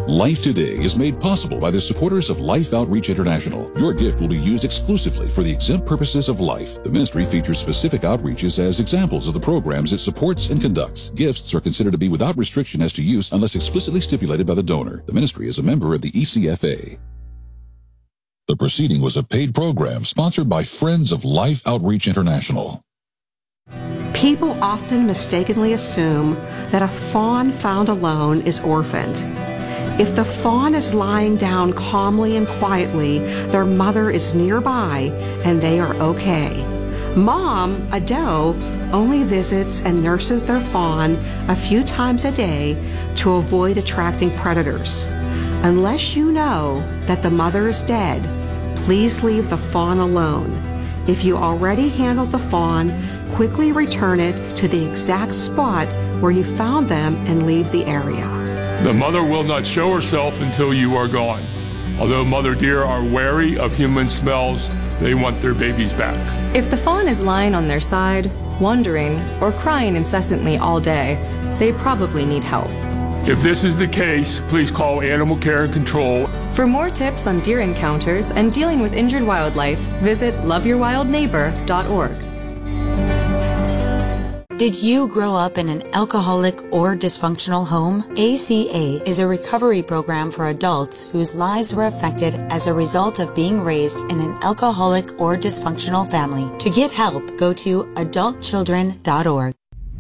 Life Today is made possible by the supporters of Life Outreach International. Your gift will be used exclusively for the exempt purposes of life. The ministry features specific outreaches as examples of the programs it supports and conducts. Gifts are considered to be without restriction as to use unless explicitly stipulated by the donor. The ministry is a member of the ECFA. The proceeding was a paid program sponsored by Friends of Life Outreach International. People often mistakenly assume that a fawn found alone is orphaned. If the fawn is lying down calmly and quietly, their mother is nearby and they are okay. Mom, a doe, only visits and nurses their fawn a few times a day to avoid attracting predators. Unless you know that the mother is dead, please leave the fawn alone. If you already handled the fawn, quickly return it to the exact spot where you found them and leave the area. The mother will not show herself until you are gone. Although mother deer are wary of human smells, they want their babies back. If the fawn is lying on their side, wandering, or crying incessantly all day, they probably need help. If this is the case, please call Animal Care and Control. For more tips on deer encounters and dealing with injured wildlife, visit loveyourwildneighbor.org. Did you grow up in an alcoholic or dysfunctional home? ACA is a recovery program for adults whose lives were affected as a result of being raised in an alcoholic or dysfunctional family. To get help, go to adultchildren.org.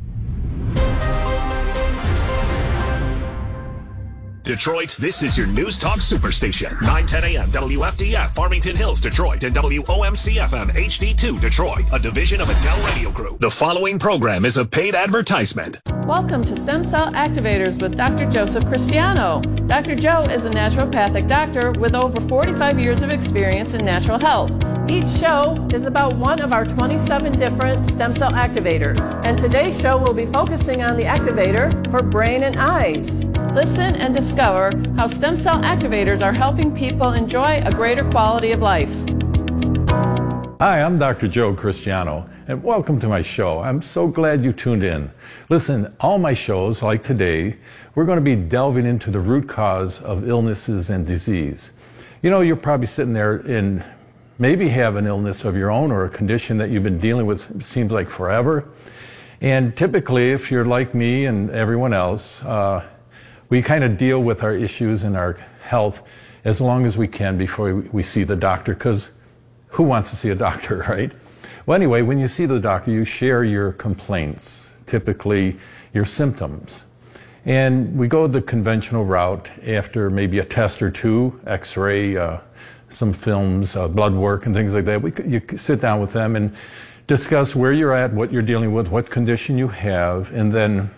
Detroit, this is your News Talk Superstation. 9:10 a.m. WFDF, Farmington Hills, Detroit, and WOMC-FM HD2, Detroit, a division of Adele Radio Group. The following program is a paid advertisement. Welcome to Stem Cell Activators with Dr. Joseph Cristiano. Dr. Joe is a naturopathic doctor with over 45 years of experience in natural health. Each show is about one of our 27 different stem cell activators. And today's show will be focusing on the activator for brain and eyes. Listen and discover how stem cell activators are helping people enjoy a greater quality of life. Hi, I'm Dr. Joe Cristiano, and welcome to my show. I'm so glad you tuned in. Listen, all my shows, like today, we're going to be delving into the root cause of illnesses and disease. You know, you're probably sitting there and maybe have an illness of your own or a condition that you've been dealing with, it seems like forever. And typically, if you're like me and everyone else, we kind of deal with our issues and our health as long as we can before we see the doctor, because who wants to see a doctor, right? Well, anyway, when you see the doctor, you share your complaints, typically your symptoms. And we go the conventional route after maybe a test or two, x-ray, some films, blood work and things like that. You sit down with them and discuss where you're at, what you're dealing with, what condition you have, and then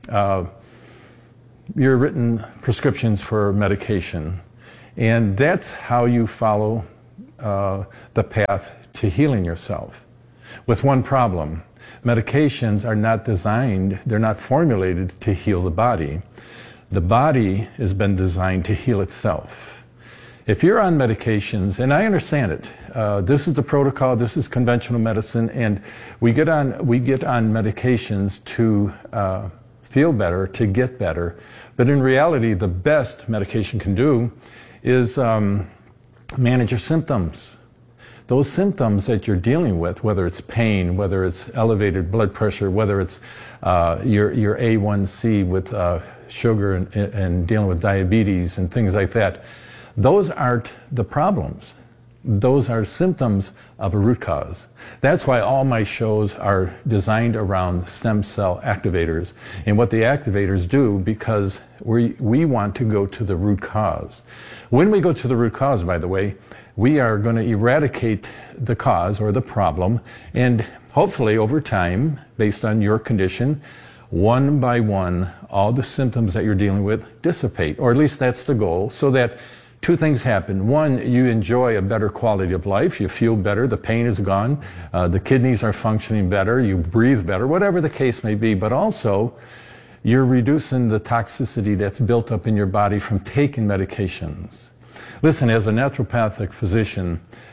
your written prescriptions for medication. And that's how you follow the path to healing yourself. With one problem: medications are not designed, they're not formulated to heal the body. The body has been designed to heal itself. If you're on medications, and I understand it, this is the protocol, this is conventional medicine, and we get on medications to feel better, to get better. But in reality, the best medication can do is manage your symptoms. Those symptoms that you're dealing with, whether it's pain, whether it's elevated blood pressure, whether it's your A1C with sugar and dealing with diabetes and things like that, those aren't the problems. Those are symptoms of a root cause. That's why all my shows are designed around stem cell activators and what the activators do, because we want to go to the root cause. When we go to the root cause, by the way, we are going to eradicate the cause or the problem, and hopefully over time, based on your condition, one by one, all the symptoms that you're dealing with dissipate, or at least that's the goal, so that two things happen. One, you enjoy a better quality of life. You feel better. The pain is gone. The kidneys are functioning better. You breathe better, whatever the case may be. But also, you're reducing the toxicity that's built up in your body from taking medications. Listen, as a naturopathic physician,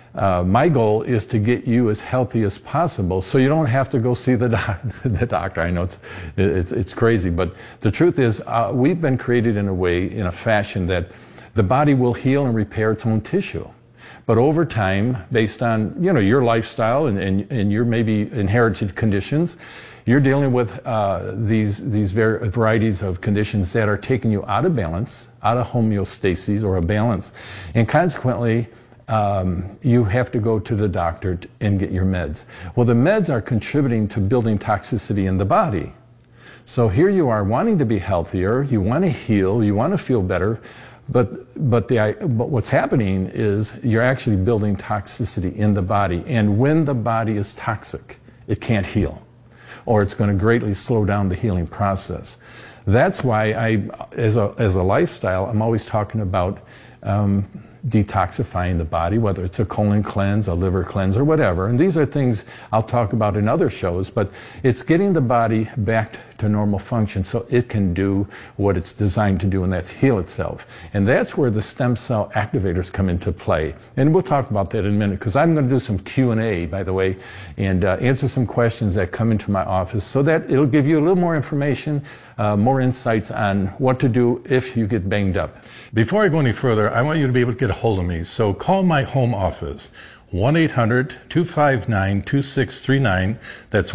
My goal is to get you as healthy as possible so you don't have to go see the doctor. I know it's crazy, but the truth is we've been created in a fashion that the body will heal and repair its own tissue. But over time, based on your lifestyle and your maybe inherited conditions, you're dealing with these varieties of conditions that are taking you out of balance, out of homeostasis or a balance, and consequently, you have to go to the doctor and get your meds. Well, the meds are contributing to building toxicity in the body. So here you are wanting to be healthier, you want to heal, you want to feel better, but what's happening is you're actually building toxicity in the body. And when the body is toxic, it can't heal, or it's going to greatly slow down the healing process. That's why as a lifestyle, I'm always talking about detoxifying the body, whether it's a colon cleanse, a liver cleanse, or whatever. And these are things I'll talk about in other shows, but it's getting the body back to normal function so it can do what it's designed to do, and that's heal itself. And that's where the stem cell activators come into play. And we'll talk about that in a minute, because I'm going to do some Q&A, by the way, and answer some questions that come into my office so that it'll give you a little more information, more insights on what to do if you get banged up. Before I go any further, I want you to be able to get a hold of me. So call my home office, 1-800-259-2639. That's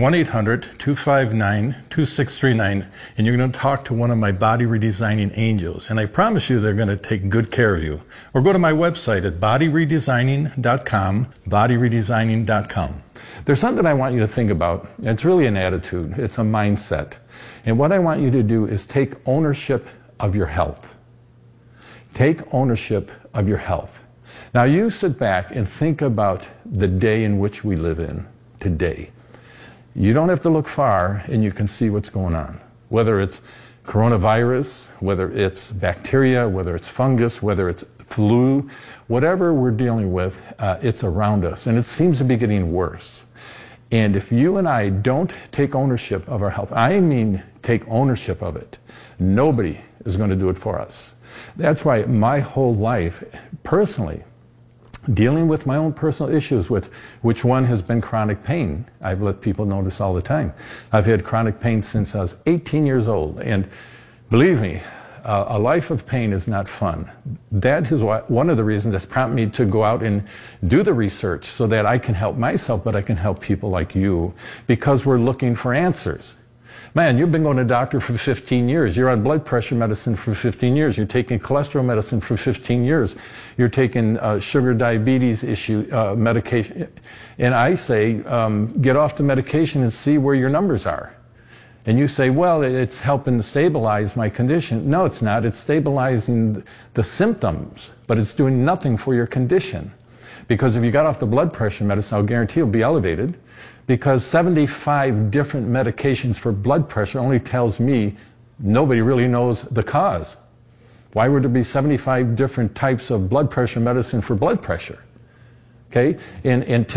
1-800-259-2639. And you're going to talk to one of my body redesigning angels. And I promise you they're going to take good care of you. Or go to my website at bodyredesigning.com, bodyredesigning.com. There's something I want you to think about. It's really an attitude. It's a mindset. And what I want you to do is take ownership of your health. Take ownership of your health. Now you sit back and think about the day in which we live in today. You don't have to look far and you can see what's going on. Whether it's coronavirus, whether it's bacteria, whether it's fungus, whether it's flu, whatever we're dealing with, it's around us, and it seems to be getting worse. And if you and I don't take ownership of our health, I mean take ownership of it, nobody is going to do it for us. That's why my whole life, personally, dealing with my own personal issues, with which one has been chronic pain. I've let people know this all the time. I've had chronic pain since I was 18 years old. And believe me, a life of pain is not fun. That is one of the reasons that's prompted me to go out and do the research so that I can help myself, but I can help people like you, because we're looking for answers. Man, you've been going to the doctor for 15 years. You're on blood pressure medicine for 15 years. You're taking cholesterol medicine for 15 years. You're taking sugar diabetes medication. And I say, get off the medication and see where your numbers are. And you say, well, it's helping to stabilize my condition. No, it's not. It's stabilizing the symptoms, but it's doing nothing for your condition. Because if you got off the blood pressure medicine, I'll guarantee you'll be elevated. Because 75 different medications for blood pressure only tells me nobody really knows the cause. Why would there be 75 different types of blood pressure medicine for blood pressure? Okay? And